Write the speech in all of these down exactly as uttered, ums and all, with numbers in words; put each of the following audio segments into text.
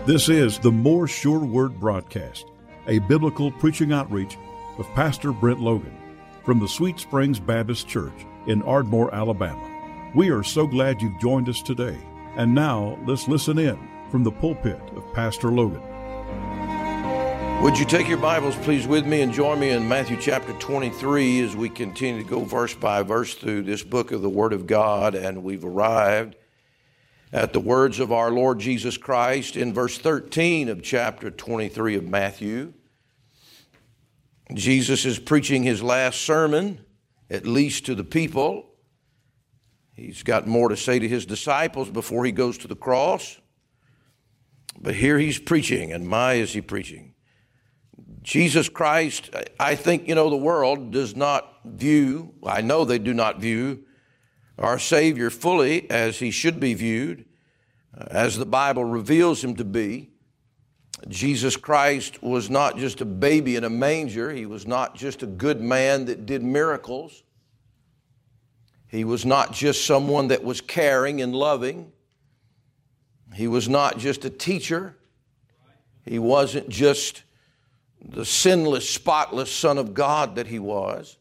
This is the More Sure Word broadcast, a biblical preaching outreach of Pastor Brent Logan from the Sweet Springs Baptist Church in Ardmore, Alabama. We are so glad you've joined us today. And now let's listen in from the pulpit of Pastor Logan. Would you take your Bibles, please, with me and join me in Matthew chapter twenty-three as we continue to go verse by verse through this book of the Word of God, and we've arrived at the words of our Lord Jesus Christ in verse thirteen of chapter twenty-three of Matthew. Jesus is preaching his last sermon, at least to the people. He's got more to say to his disciples before he goes to the cross. But here he's preaching, and my, is he preaching. Jesus Christ, I think, you know, the world does not view, I know they do not view our Savior fully as he should be viewed, as the Bible reveals him to be. Jesus Christ was not just a baby in a manger. He was not just a good man that did miracles. He was not just someone that was caring and loving. He was not just a teacher. He wasn't just the sinless, spotless Son of God that he was.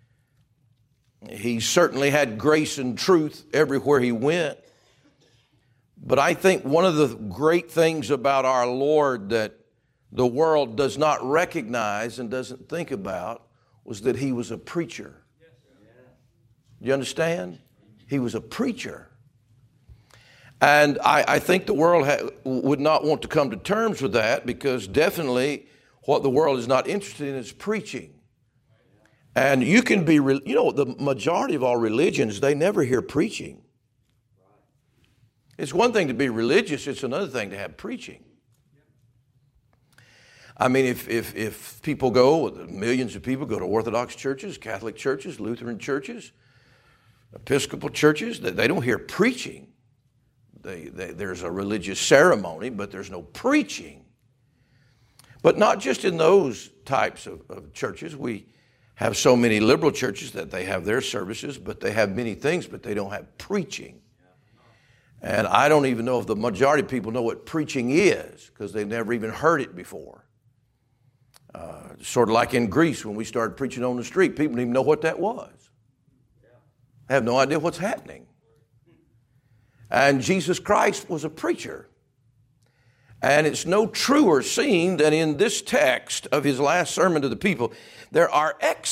He certainly had grace and truth everywhere he went. But I think one of the great things about our Lord that the world does not recognize and doesn't think about was that he was a preacher. You understand? He was a preacher. And I, I think the world ha- would not want to come to terms with that, because definitely what the world is not interested in is preaching. And you can be, re- you know, the majority of all religions, they never hear preaching. It's one thing to be religious, it's another thing to have preaching. I mean, if if if people go, millions of people go to Orthodox churches, Catholic churches, Lutheran churches, Episcopal churches, they don't hear preaching. They, they, there's a religious ceremony, but there's no preaching. But not just in those types of, of churches. We have so many liberal churches that they have their services, but they have many things, but they don't have preaching. And I don't even know if the majority of people know what preaching is, because they've never even heard it before. Uh, sort of like in Greece when we started preaching on the street. People didn't even know what that was. They have no idea what's happening. And Jesus Christ was a preacher. And it's no truer seen than in this text of his last sermon to the people. There are